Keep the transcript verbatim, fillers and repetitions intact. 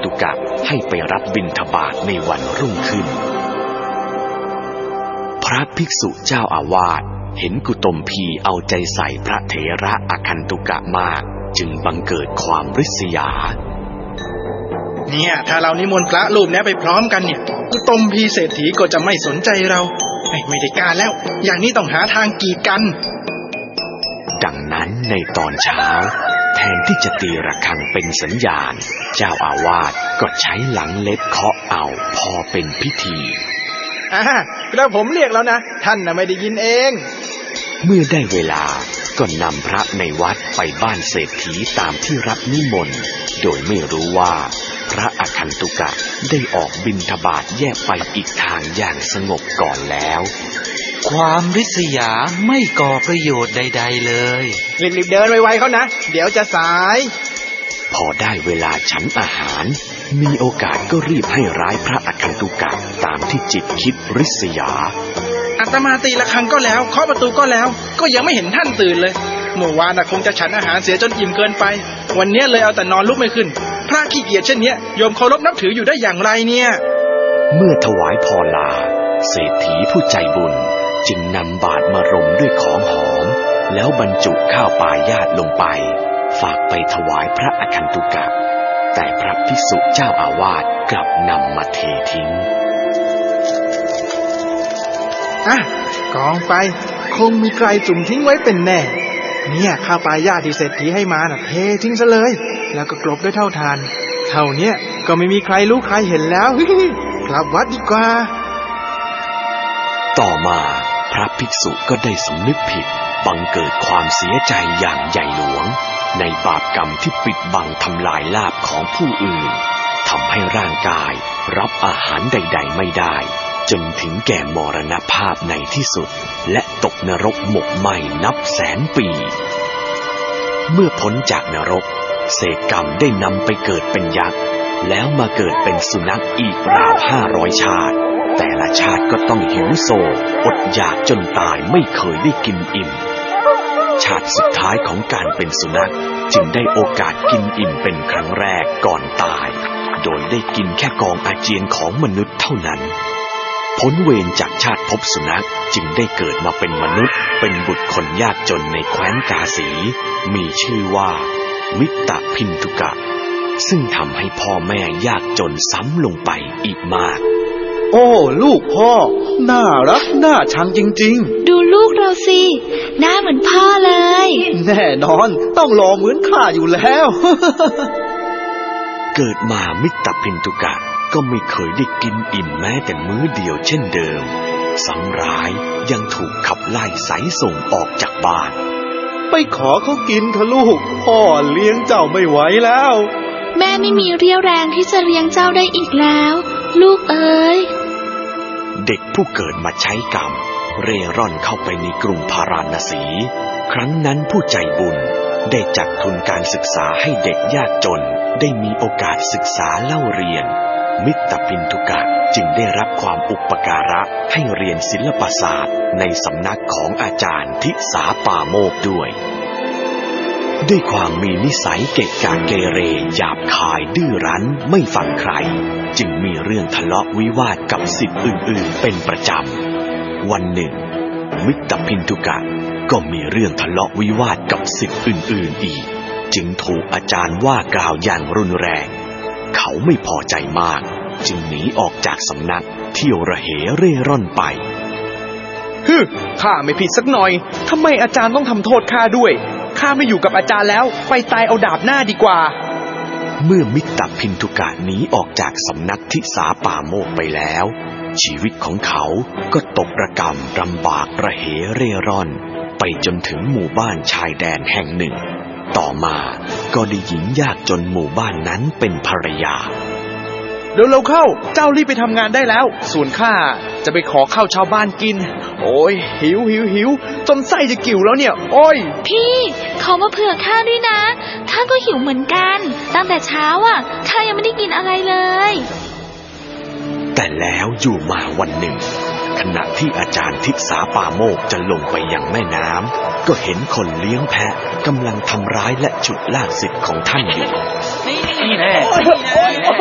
ตุกะให้ไปรับบิณฑบาตในวันรุ่งขึ้นพระภิกษุเจ้าอาวาสเห็นกุตมพีเอาใจใส่พระเถระอคันตุกะมากจึงบังเกิดความริษยาเนี่ยถ้าเรานิมนต์พระรูปนี้ไปพร้อมกันเนี่ยกุตมพีเศรษฐีก็จะไม่สนใจเราไม่ได้การแล้วอย่างนี้ต้องหาทางกีดกันดังนั้นในตอนเช้าแทนที่จะตีระฆังเป็นสัญญาณเจ้าอาวาสก็ใช้หลังเล็บเคาะเอาพอเป็นพิธีอ่าแล้วผมเรียกแล้วนะท่านน่ะไม่ได้ยินเองเมื่อได้เวลาก็นำพระในวัดไปบ้านเศรษฐีตามที่รับนิมนต์โดยไม่รู้ว่าพระอคันตุกะได้ออกบิณฑบาตแยกไปอีกทางอย่างสงบก่อนแล้วความริษยาไม่ก่อประโยชน์ใดๆเลยรีบๆเดินไวๆเขานะเดี๋ยวจะสายพอได้เวลาฉันอาหารมีโอกาสก็รีบให้ร้ายพระอคันตุกะตามที่จิตคิดริษยาอาตมาตีระฆังก็แล้วเคาะประตูก็แล้วก็ยังไม่เห็นท่านตื่นเลยเมื่อวานน่ะคงจะฉันอาหารเสียจนอิ่มเกินไปวันนี้เลยเอาแต่นอนลุกไม่ขึ้นพระขี้เกียจเช่นนี้โยมเคารพนับถืออยู่ได้อย่างไรเนี่ยเมื่อถวายพรลาเศรษฐีผู้ใจบุญจึงนำบาตรมารมด้วยของหอมแล้วบรรจุข้าวปายาตลงไปฝากไปถวายพระอคันตุกะแต่พระภิกษุเจ้าอาวาสกลับนำมาเททิ้งอ่ะกองไปคงมีใครจุ่มทิ้งไว้เป็นแน่เนี่ยข้าวปลายาที่เศรษฐีให้มาน่ะเททิ้งซะเลยแล้วก็กลบด้วยเท่าทานเท่านี้ก็ไม่มีใครรู้ใครเห็นแล้วกลับวัดดีกว่าต่อมาพระภิกษุก็ได้สำนึกผิดบังเกิดความเสียใจอย่างใหญ่หลวงในบาปกรรมที่ปิดบังทำลายลาภของผู้อื่นทำให้ร่างกายรับอาหารใดๆไม่ได้จนถึงแก่มรณภาพในที่สุดและตกนรกหมกไหม้นับแสนปีเมื่อพ้นจากนรกเศษกรรมได้นำไปเกิดเป็นยักษ์แล้วมาเกิดเป็นสุนัขอีกราวห้าร้อยชาติแต่ละชาติก็ต้องหิวโซอดอยากจนตายไม่เคยได้กินอิ่มชาติสุดท้ายของการเป็นสุนัขจึงได้โอกาสกินอิ่มเป็นครั้งแรกก่อนตายโดยได้กินแค่กองอาเจียนของมนุษย์เท่านั้นพ้นเวรจากชาติภพสุนัขจึงได้เกิดมาเป็นมนุษย์เป็นบุตรคนยากจนในแคว้นกาสีมีชื่อว่ามิตตพินทุกะซึ่งทำให้พ่อแม่ยากจนซ้ำลงไปอีกมากโอ้ลูกพ่อน่ารักน่าชังจริงๆดูลูกเราสิหน้าเหมือนพ่อเลยแน่นอนต้องรอเหมือนข้าอยู่แล้วเกิดมามิตตพินทุกะก็ไม่เคยได้กินอิ่มแม้แต่มื้อเดียวเช่นเดิมซ้ำร้ายยังถูกขับไล่ไสส่งออกจากบ้านไปขอเขากินเถอะลูกพ่อเลี้ยงเจ้าไม่ไหวแล้วแม่ไม่มีเรี่ยวแรงที่จะเลี้ยงเจ้าได้อีกแล้วลูกเอ๋ยเด็กผู้เกิดมาใช้กรรมเร่ร่อนเข้าไปในกรุงพาราณสีครั้งนั้นผู้ใจบุญได้จัดทุนการศึกษาให้เด็กยากจนได้มีโอกาสศึกษาเล่าเรียนมิตตพินทุกะจึงได้รับความอุปการะให้เรียนศิลปศาสตร์ในสำนักของอาจารย์ทิสาปาโมกข์ด้วยด้วยความมีนิสัยเกะกะเกเรหยาบคายดื้อรั้นไม่ฟังใครจึงมีเรื่องทะเลาะวิวาทกับศิษย์อื่นๆเป็นประจำวันหนึ่งมิตตพินทุกะก็มีเรื่องทะเลาะวิวาทกับศิษย์อื่นๆอีกจึงถูกอาจารย์ว่ากล่าวอย่างรุนแรงเขาไม่พอใจมากจึงหนีออกจากสำนักเที่ยวระเหเร่ร่อนไปฮึข้าไม่ผิดสักหน่อยทำไมอาจารย์ต้องทำโทษข้าด้วยข้าไม่อยู่กับอาจารย์แล้วไปตายเอาดาบหน้าดีกว่าเมื่อมิตตพินทุกะหนีออกจากสำนักทิสาปาโมกข์ไปแล้วชีวิตของเขาก็ตกระกำลำบากระเหเร่ร่อนไปจนถึงหมู่บ้านชายแดนแห่งหนึ่งต่อมาก็ได้หญิงยากจนหมู่บ้านนั้นเป็นภรรยาเดี๋ยวเราเข้าเจ้ารีบไปทำงานได้แล้วส่วนข้าจะไปขอข้าวชาวบ้านกินโอ้ยหิวหิวหิวจนไส้จะกิ่วแล้วเนี่ยโอ้ยพี่เขามาเผื่อข้าด้วยนะข้าก็หิวเหมือนกันตั้งแต่เช้าอ่ะข้ายังไม่ได้กินอะไรเลยแต่แล้วอยู่มาวันหนึ่งขณะที่อาจารย์ทิสาปาโมกข์จะลงไปยังแม่น้ำก็เห็นคนเลี้ยงแพะกำลังทำร้ายและฉุดลากศิษย์ของท่านอยู่นี่แน่